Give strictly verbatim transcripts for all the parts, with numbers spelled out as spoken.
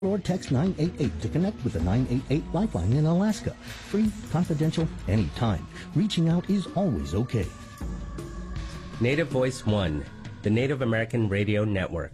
or text nine eight eight to connect with the nine eight eight Lifeline in Alaska. Free, confidential, anytime. Reaching out is always okay. Native Voice One, the Native American Radio Network.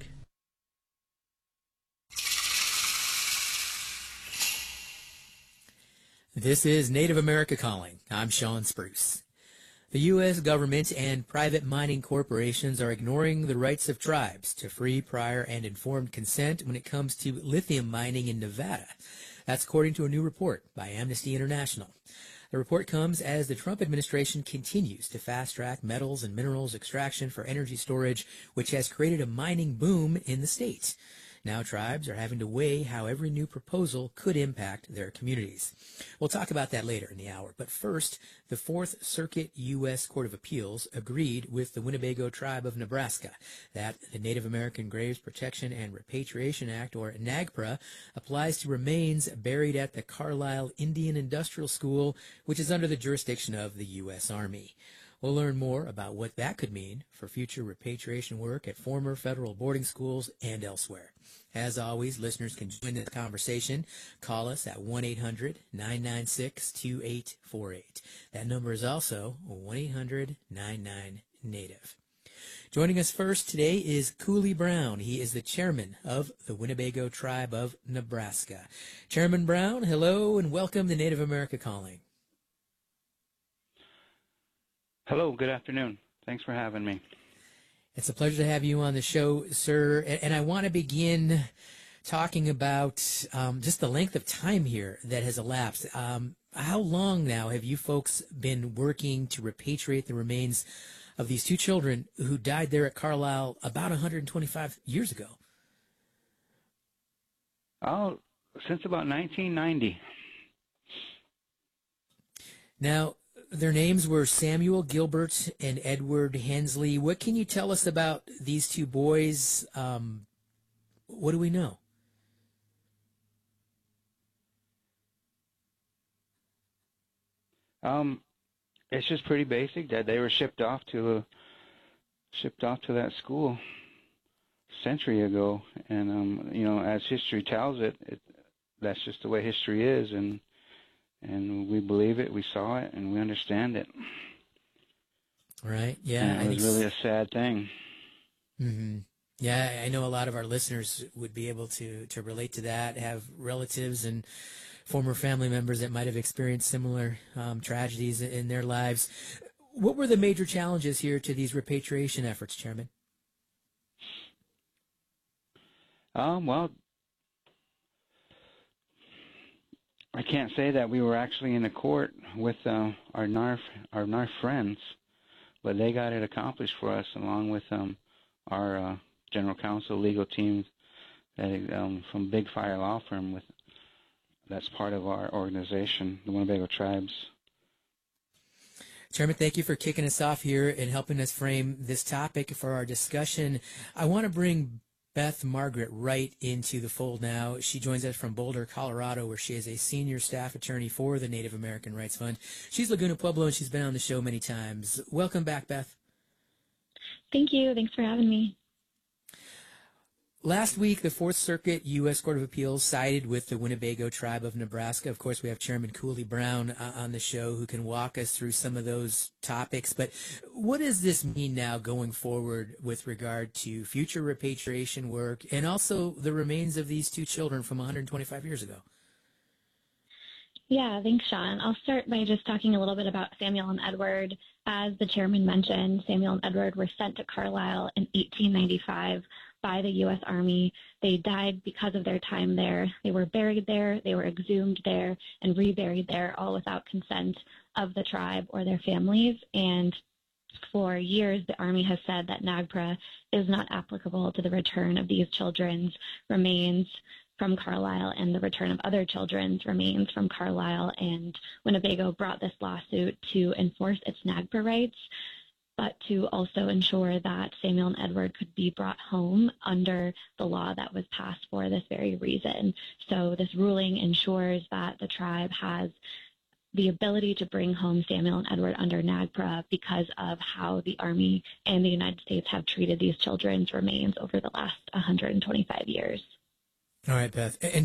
This is Native America Calling. I'm Sean Spruce. The U S government and private mining corporations are ignoring the rights of tribes to free, prior, and informed consent when it comes to lithium mining in Nevada. That's according to a new report by Amnesty International. The report comes as the Trump administration continues to fast-track metals and minerals extraction for energy storage, which has created a mining boom in the state. Now tribes are having to weigh how every new proposal could impact their communities. We'll talk about that later in the hour. But first, the Fourth Circuit U S Court of Appeals agreed with the Winnebago Tribe of Nebraska that the Native American Graves Protection and Repatriation Act, or NAGPRA, applies to remains buried at the Carlisle Indian Industrial School, which is under the jurisdiction of the U S Army. We'll learn more about what that could mean for future repatriation work at former federal boarding schools and elsewhere. As always, listeners can join the conversation. Call us at one eight hundred nine nine six two eight four eight. That number is also one eight hundred nine nine NATIVE. Joining us first today is Cooley Brown. He is the chairman of the Winnebago Tribe of Nebraska. Chairman Brown, hello and welcome to Native America Calling. Hello, good afternoon. Thanks for having me. It's a pleasure to have you on the show, sir. And I want to begin talking about um, just the length of time here that has elapsed. Um, how long now have you folks been working to repatriate the remains of these two children who died there at Carlisle about one hundred twenty-five years ago? Oh, since about nineteen ninety. Now, their names were Samuel Gilbert and Edward Hensley. What can you tell us about these two boys? Um, what do we know? Um, it's just pretty basic that they were shipped off to a, shipped off to that school a century ago, and um, you know, as history tells it, it, that's just the way history is, and. And we believe it, we saw it, and we understand it. Right, yeah. And it I was think really a sad thing. Mm-hmm. Yeah, I know a lot of our listeners would be able to, to relate to that, have relatives and former family members that might have experienced similar um, tragedies in their lives. What were the major challenges here to these repatriation efforts, Chairman? Um, well, I can't say that we were actually in the court with uh, our N A R F, our N A R F friends, but they got it accomplished for us along with um, our uh, general counsel legal team that um, from Big Fire Law Firm with that's part of our organization, the Winnebago Tribes. Chairman, thank you for kicking us off here and helping us frame this topic for our discussion. I want to bring Beth Margaret right into the fold now. She joins us from Boulder, Colorado, where she is a senior staff attorney for the Native American Rights Fund. She's Laguna Pueblo, and she's been on the show many times. Welcome back, Beth. Thank you. Thanks for having me. Last week, the Fourth Circuit U S Court of Appeals sided with the Winnebago Tribe of Nebraska. Of course, we have Chairman Cooley Brown uh, on the show who can walk us through some of those topics. But what does this mean now going forward with regard to future repatriation work and also the remains of these two children from one hundred twenty-five years ago? Yeah, thanks, Sean. I'll start by just talking a little bit about Samuel and Edward. As the chairman mentioned, Samuel and Edward were sent to Carlisle in eighteen ninety-five by the U S Army. They died because of their time there. They were buried there, they were exhumed there, and reburied there, all without consent of the tribe or their families. And for years, the Army has said that NAGPRA is not applicable to the return of these children's remains from Carlisle and the return of other children's remains from Carlisle. And Winnebago brought this lawsuit to enforce its NAGPRA rights, but to also ensure that Samuel and Edward could be brought home under the law that was passed for this very reason. So this ruling ensures that the tribe has the ability to bring home Samuel and Edward under NAGPRA because of how the Army and the United States have treated these children's remains over the last one hundred twenty-five years. All right, Beth. And